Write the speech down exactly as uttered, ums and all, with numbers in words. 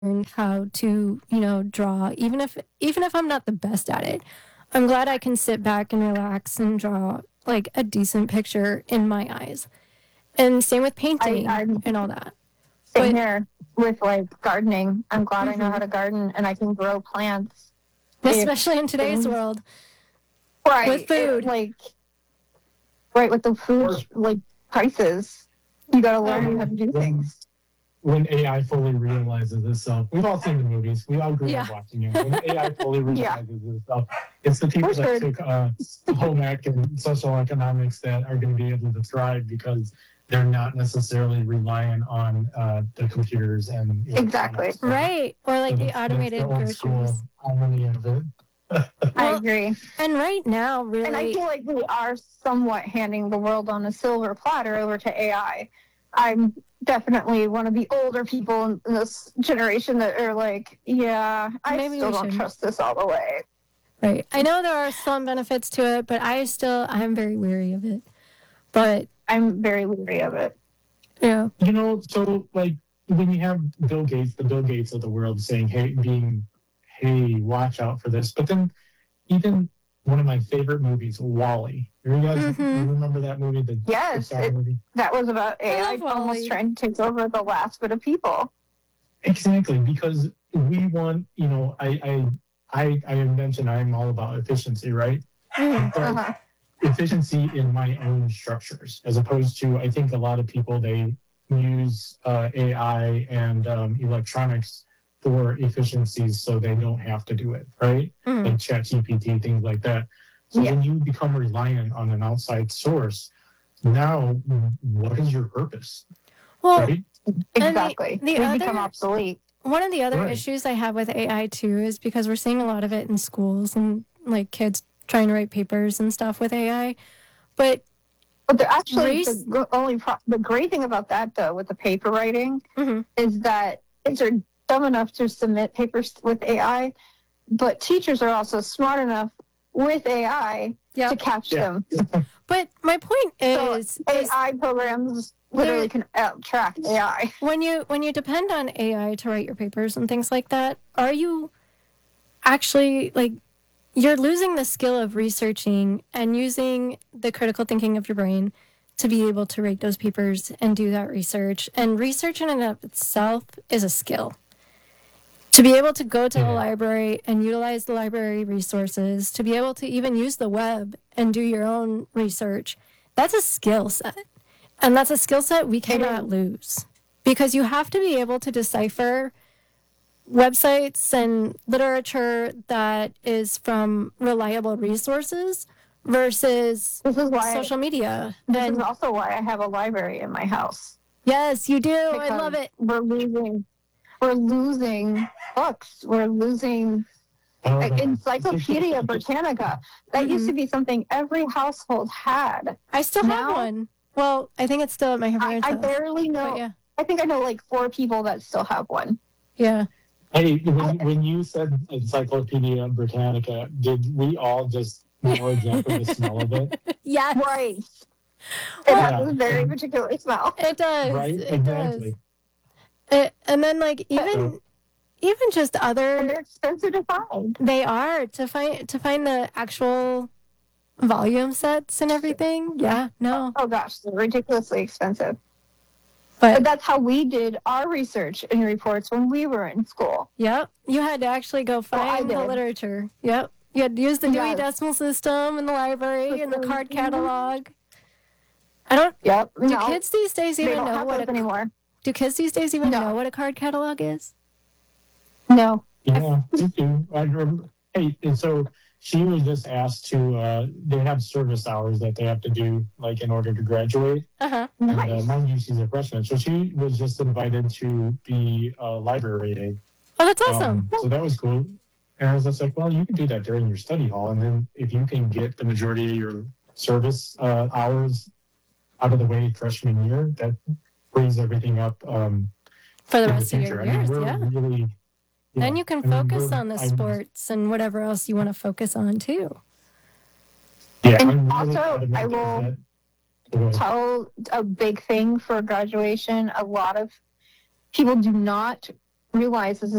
learned how to, you know, draw, even if even if I'm not the best at it. I'm glad I can sit back and relax and draw like a decent picture in my eyes. And same with I, painting I'm and all that. same But here with like gardening. I'm glad I know how mhm, to garden and I can grow plants. If especially in today's things world with right, it, food. like right with the food Or like prices, you got to Oh, learn how to do when things. when A I fully realizes itself, we've all seen the movies. We all grew yeah. up watching it. When A I fully Yeah, realizes itself, it's the people for that sure. took uh, home ec and social economics that are going to be able to thrive because they're not necessarily reliant on uh, the computers and Exactly. electronics. So, Right. Or so like the that's, that's the automated old school groceries. irony of it. I Well, agree. and right now, And I really, feel like we are somewhat handing the world on a silver platter over to A I. I'm definitely one of the older people in this generation that are like, yeah, I maybe still we don't shouldn't. trust this all the way. Right. I know there are some benefits to it, but I still, I'm very weary of it. But, I'm very leery of it. yeah. You know, so like when you have Bill Gates, the Bill Gates of the world saying, hey, being, hey, watch out for this. But then even one of my favorite movies, Wall-E. You guys you Mm-hmm. remember that movie, the Yes, Pixar it, movie? that was about I A I love almost Wally. trying to take over the last bit of people. Exactly, because we want, you know, I I I, I mentioned I'm all about efficiency, right? Mm. But Uh-huh. efficiency in my own structures, as opposed to I think a lot of people they use uh, A I and um, electronics for efficiencies so they don't have to do it, right? Mm. Like ChatGPT, things like that. So Yeah. when you become reliant on an outside source, now what is your purpose, Well, right? and the, Exactly. the We become other, obsolete. one of the other Right. issues I have with A I too is because we're seeing a lot of it in schools and like kids trying to write papers and stuff with A I. But But the, actually, the race, gr- only pro- the great thing about that though, with the paper writing, mhm, is that kids are dumb enough to submit papers with A I, but teachers are also smart enough with A I to yep. catch Yeah. them. But my point So is, is A I programs there, literally can out track A I. when you when you depend on A I to write your papers and things like that, are you actually like you're losing the skill of researching and using the critical thinking of your brain to be able to write those papers and do that research. And research in and of itself is a skill. To be able to go to the Yeah. library and utilize the library resources, to be able to even use the web and do your own research, that's a skill set. And that's a skill set we cannot lose because you have to be able to decipher websites and literature that is from reliable resources versus This is why. social media. This is And also why I have a library in my house. yes, you do. I Because love it. we're losing, we're losing books. We're losing Oh, like, no. Encyclopedia Britannica. That used to Mhm. be something every household had. I still have Now, one. Well, I think it's still at my I, parents' I house. barely But know. yeah, I think I know like four people that still have one. yeah. Hey, when, I, when you said Encyclopedia Britannica, did we all just know exactly the smell of it? Yes. right. It Well, has Yeah, a very and particular smell. it does. right, It does. exactly. It, and then like So even even just And other they're expensive to find. they are to find to find the actual volume sets and everything. Yeah, no. Oh gosh, they're ridiculously expensive. But But that's how we did our research and reports when we were in school. yep, you had to actually go Well, I find the did. literature. Yep. You had to use the Dewey Yes. Decimal System in the library and the card Mhm. catalog. I don't Yep. do No, kids these days they even don't know have what those a anymore. do kids these days even know No. what a card catalog is? No. yeah, me too. I remember. Hey, and so she was just asked to. Uh, they have service hours that they have to do, like in order to graduate. Uh-huh. And uh, Nice. mind you, she's a freshman, so she was just invited to be a library aide. Oh, that's awesome. Um, so that was cool. And I was just like, well, you can do that during your study hall, and then if you can get the majority of your service uh, hours out of the way freshman year, that frees everything up um, For the in the rest of your future. I mean, years, we're yeah. really. Then Yeah, you can I mean, focus we're. on the I'm. sports and whatever else you want to focus on too. Yeah, And I'm really also, I adamant will that. Go ahead. tell a big thing for graduation. A lot of people do not realize this is